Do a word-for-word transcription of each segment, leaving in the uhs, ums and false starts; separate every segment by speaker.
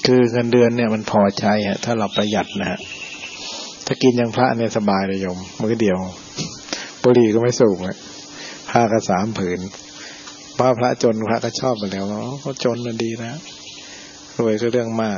Speaker 1: คือเงินเดือนเนี่ยมันพอใช้ฮะถ้าเราประหยัดนะฮะถ้ากินอย่างพระเนี่ยสบายเลยโยมมื้อเดียวบุหรี่ก็ไม่สูบเลยผ้าก็สามผืนพระพระจนพระก็ชอบไปแล้วเขาจนมันดีนะรวยก็เรื่องมาก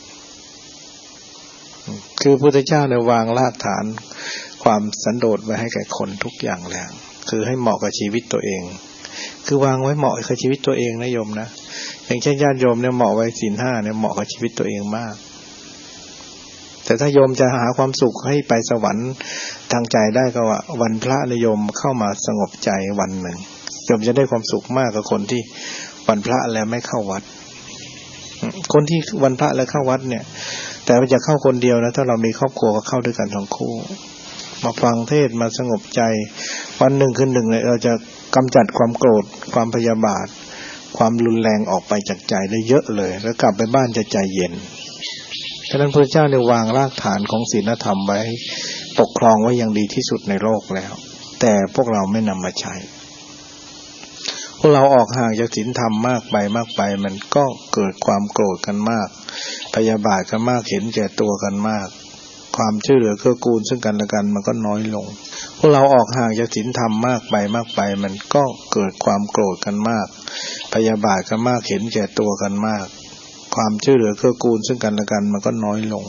Speaker 1: คือพระพุทธเจ้าเนี่ยวางรากฐานความสันโดษไว้ให้แก่คนทุกอย่างแล้วคือให้เหมาะกับชีวิตตัวเองคือวางไว้เหมาะกับชีวิตตัวเองนะโยมนะอย่างเช่นญาติโยมเนี่ยเหมาะไว้ศีลห้าเนี่ยเหมาะกับชีวิตตัวเองมากแต่ถ้าโยมจะหาความสุขให้ไปสวรรค์ทางใจได้ก็ว่าวันพระนิยมเข้ามาสงบใจวันหนึ่งโยมจะได้ความสุขมากกว่าคนที่วันพระแล้วไม่เข้าวัดคนที่วันพระแล้วเข้าวัดเนี่ยแต่ว่าจะเข้าคนเดียวนะถ้าเรามีครอบครัวก็เข้าด้วยกันทั้งคู่มาฟังเทศมาสงบใจวันหนึ่งคืนหนึ่งเนี่ยเราจะกำจัดความโกรธความพยาบาทความรุนแรงออกไปจากใจได้เยอะเลยแล้วกลับไปบ้านจะใจเย็นฉะนั้นพระเจ้าเนี่ยวางรากฐานของศีลธรรมไว้ปกครองไว้อย่างดีที่สุดในโลกแล้วแต่พวกเราไม่นำมาใช้พวกเราออกห่างจากศีลธรรมมากไปมากไปมันก็เกิดความโกรธกันมากพยาบาทกันมากเห็นแก่ตัวกันมากความช่วยเหลือเกื้อกูลซึ่งกันและกันมันก็น้อยลงพวกเราออกห่างจากศีลธรรมมากไปมากไปมันก็เกิดความโกรธกันมากพยาบาทกันมากเห็นแก่ตัวกันมากความช่วยเหลือเกื้อกูลซึ่งกันและกันมันก็น้อยลง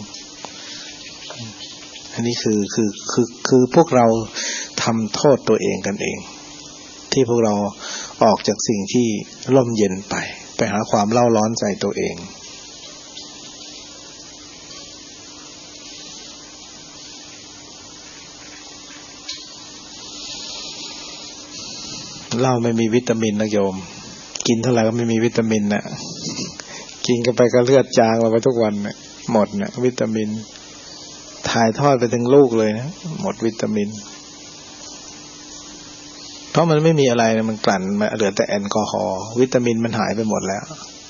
Speaker 1: อันนี้คือคือคือคือพวกเราทำโทษตัวเองกันเองที่พวกเราออกจากสิ่งที่ร่มเย็นไปไปหาความเล่าร้อนใส่ตัวเองเหล้าไม่มีวิตามินนะโยมกินเท่าไหร่ก็ไม่มีวิตามินนะกินกันไปก็เลือดจางเราไปทุกวันนะหมดนะวิตามินถ่ายทอดไปถึงลูกเลยนะหมดวิตามินเพราะมันไม่มีอะไรนะมันกลั่นมาเหลือแต่แอลกอฮอล์วิตามินมันหายไปหมดแล้ว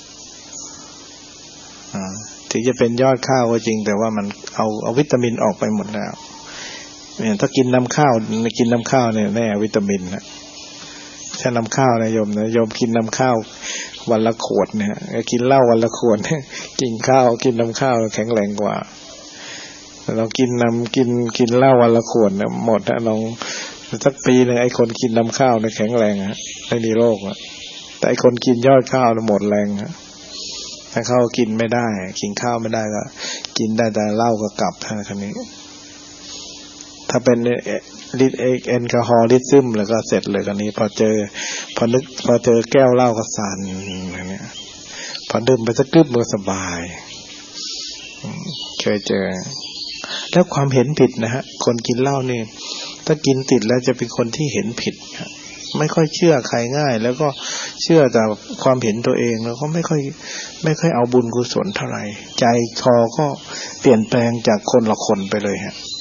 Speaker 1: อ่าถึงจะเป็นยอดข้าวก็จริงแต่ว่ามันเอาเอาวิตามินออกไปหมดแล้วเนี่ยถ้ากินน้ำข้าวกินน้ำข้าวเนี่ยแน่วิตามินนะถ้าน้ำข้าวนะโยมนะโยมกินน้ำข้าววันละขวดเนี่ยกินเหล้าวันละขวดกินข้าวกินน้ำข้าวแข็งแรงกว่าเรากินน้ำกินกินเหล้าวันละขวดเนี่ยหมดนะลองสักปีนึงไอ้คนกินน้ำข้าวเนี่ยแข็งแรงฮะไม่มีโรคอ่ะแต่ไอ้คนกินยอดข้าวเนี่ยหมดแรงฮะถ้าข้าวกินไม่ได้กินข้าวไม่ได้ก็กินได้แต่เหล้าก็กลับท่านคนนี้ถ้าเป็นลิตรแอลกอฮอล์ลิตรซึมแล้วก็เสร็จเลยกันนี้พอเจอพอนึกพอเจอแก้วเหล้าก็สั่นอย่างเนี้ยพอดื่มไปสักกึ๊บมันสบายเคยเจอแล้วความเห็นผิดนะฮะคนกินเหล้านี่ถ้ากินติดแล้วจะเป็นคนที่เห็นผิดไม่ค่อยเชื่อใครง่ายแล้วก็เชื่อแต่ความเห็นตัวเองแล้วก็ไม่ค่อยไม่ค่อยเอาบุญกุศลเท่าไหร่ใจคอก็เปลี่ยนแปลงจากคนละคนไปเลยฮะ